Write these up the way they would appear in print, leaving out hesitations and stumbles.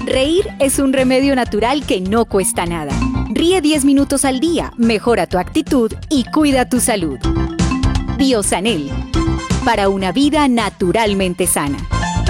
Reír es un remedio natural que no cuesta nada. Ríe 10 minutos al día, mejora tu actitud y cuida tu salud. Biosanel, para una vida naturalmente sana.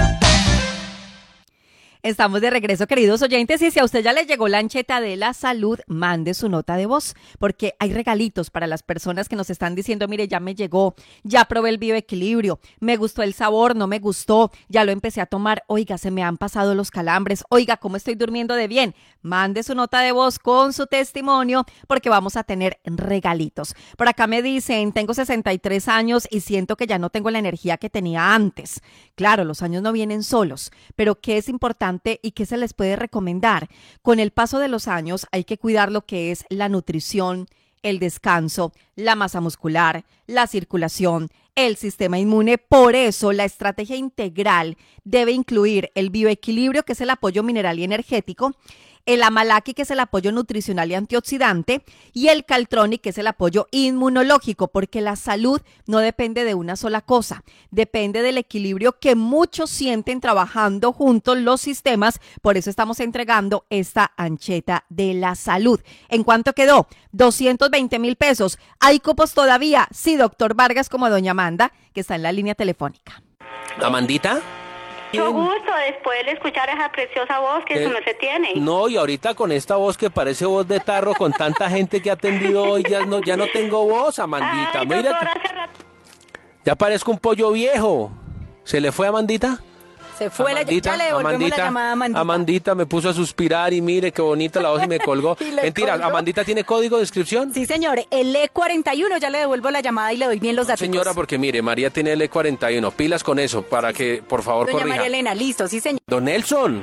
Estamos de regreso, queridos oyentes, y si a usted ya le llegó la ancheta de la salud, mande su nota de voz, porque hay regalitos para las personas que nos están diciendo, mire, ya me llegó, ya probé el bioequilibrio, me gustó el sabor, no me gustó, ya lo empecé a tomar, oiga, se me han pasado los calambres, oiga, ¿cómo estoy durmiendo de bien? Mande su nota de voz con su testimonio, porque vamos a tener regalitos. Por acá me dicen, tengo 63 años y siento que ya no tengo la energía que tenía antes. Claro, los años no vienen solos, pero ¿qué es importante y qué se les puede recomendar? Con el paso de los años hay que cuidar lo que es la nutrición, el descanso, la masa muscular, la circulación, el sistema inmune. Por eso la estrategia integral debe incluir el bioequilibrio, que es el apoyo mineral y energético, el Amalaki, que es el apoyo nutricional y antioxidante, y el Caltronic, que es el apoyo inmunológico, porque la salud no depende de una sola cosa, depende del equilibrio que muchos sienten trabajando juntos los sistemas. Por eso estamos entregando esta ancheta de la salud. ¿En cuánto quedó? 220,000 pesos. ¿Hay cupos todavía? Sí, doctor Vargas, como doña Amanda, que está en la línea telefónica. ¿Amandita? Mucho gusto después de escuchar esa preciosa voz que su merced tiene. No, y ahorita con esta voz que parece voz de tarro, con tanta gente que ha atendido hoy, ya no tengo voz, Amandita. Ay, Mira, doctor, hace rato. ya parezco un pollo viejo. ¿Se le fue, Amandita? Se fue, Amandita, ya le devolvemos la llamada a Amandita. Amandita me puso a suspirar y mire qué bonita la voz y me colgó. Mentira, colgó. ¿Amandita tiene código de inscripción? Sí, señor, el E41, ya le devuelvo la llamada y le doy bien los datos. Señora, porque mire, María tiene el E41, pilas con eso, para que, por favor, Doña corrija. María Elena, listo, sí, señor. Don Nelson,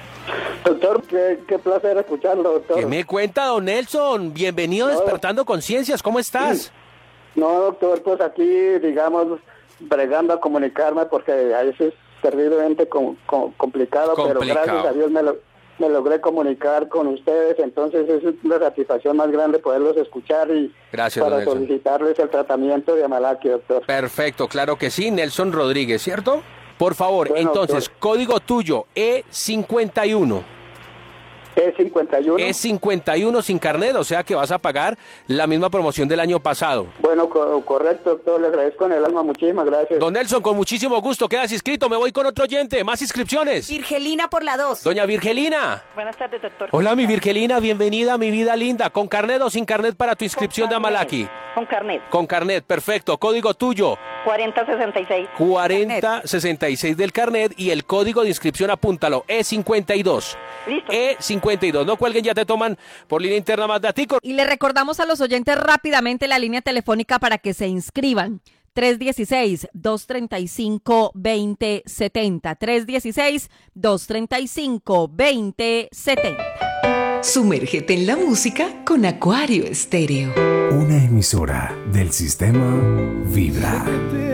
Doctor, qué placer escucharlo, doctor. ¿qué me cuenta, don Nelson? Bienvenido a Despertando Conciencias, ¿cómo estás? No, doctor, pues aquí, digamos, bregando a comunicarme porque a veces es terriblemente complicado, pero gracias a Dios me logré comunicar con ustedes, entonces es una satisfacción más grande poderlos escuchar y gracias, para solicitarles el tratamiento de Amalaki, doctor. Perfecto, claro que sí, Nelson Rodríguez, ¿cierto? Por favor, bueno, entonces, doctor, código tuyo, E51. E51. E51 sin carnet, o sea que vas a pagar la misma promoción del año pasado. Bueno, correcto, doctor, le agradezco en el alma, muchísimas gracias. Don Nelson, con muchísimo gusto, quedas inscrito, me voy con otro oyente, más inscripciones. Virgelina por la 2. Doña Virgelina. Buenas tardes, doctor. Hola, mi Virgelina, bienvenida, mi vida linda. ¿Con carnet o sin carnet para tu inscripción de Amalaki? Con carnet. Con carnet, perfecto. Código tuyo. 4066. 4066 del carnet y el código de inscripción, apúntalo, E52. Listo. E52, no cuelguen, ya te toman por línea interna más datico. Y le recordamos a los oyentes rápidamente la línea telefónica para que se inscriban. 316-235-2070. 316-235-2070. Sumérgete en la música con Acuario Estéreo. Una emisora del sistema Vibra.